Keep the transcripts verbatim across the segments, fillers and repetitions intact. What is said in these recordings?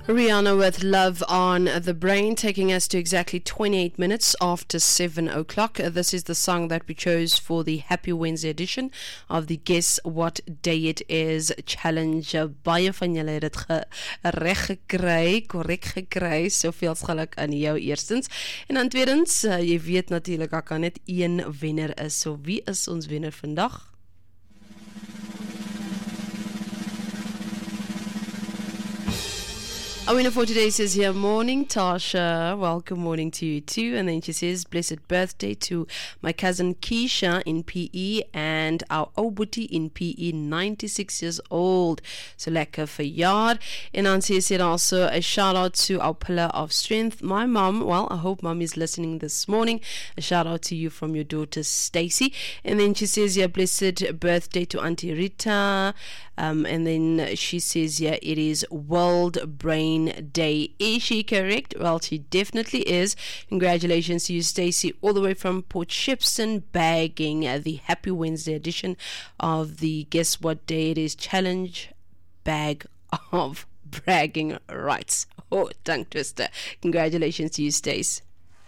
Rihanna with Love on the Brain, taking us to exactly twenty-eight minutes after seven o'clock. This is the song that we chose for the Happy Wednesday edition of the Guess What Day It Is challenge. Baie van julle het dit ge reg gekry, korrek gekry. Soveel geluk aan jou eerstens. En dan tweedens, uh, jy weet natuurlik daar kan net een wenner is. So wie is ons wenner vandag? Our winner for today says here, morning Tasha, well, good morning to you too. And then she says, blessed birthday to my cousin Keisha in P E and our Obuti in P E, ninety-six years old. So lekker verjaar. And then she said also a shout out to our pillar of strength, my mom. Well, I hope mom is listening this morning. A shout out to you from your daughter Stacy. And then she says, yeah, blessed birthday to Auntie Rita. Um, and then she says, yeah, it is World Brain Day. Is she correct? Well, she definitely is. Congratulations to you, Stacey, all the way from Port Shepstone, bagging uh, the Happy Wednesday edition of the Guess What Day It Is challenge bag of bragging rights. Oh, tongue twister. Congratulations to you, Stace.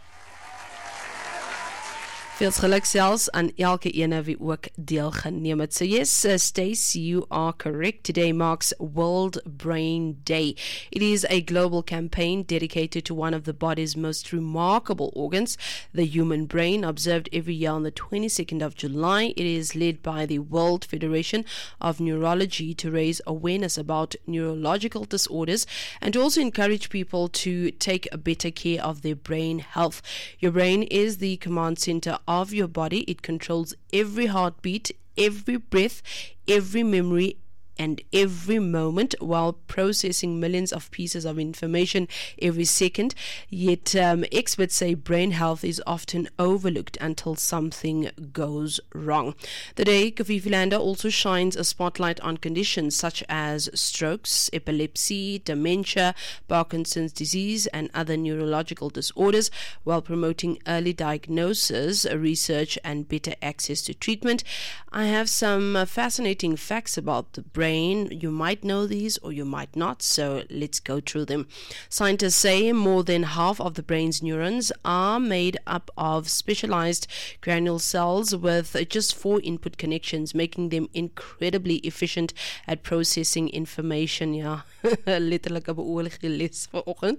Veel geluk selfs aan elke ene wie ook deelgeneem het. So yes, uh, Stace, you are correct. Today marks World Brain Day. It is a global campaign dedicated to one of the body's most remarkable organs, the human brain, observed every year on the twenty-second of July. It is led by the World Federation of Neurology to raise awareness about neurological disorders and to also encourage people to take a better care of their brain health. Your brain is the command center of your body. It controls every heartbeat, every breath, every memory, and every moment while processing millions of pieces of information every second. Yet um, experts say brain health is often overlooked until something goes wrong. Today, Kofi Philander also shines a spotlight on conditions such as strokes, epilepsy, dementia, Parkinson's disease, and other neurological disorders while promoting early diagnosis, research, and better access to treatment. I have some uh, fascinating facts about the brain. You might know these or you might not, so let's go through them. Scientists say more than half of the brain's neurons are made up of specialized granule cells with just four input connections, making them incredibly efficient at processing information. Ja, letterlik 'n beoordeelde les vanoggend.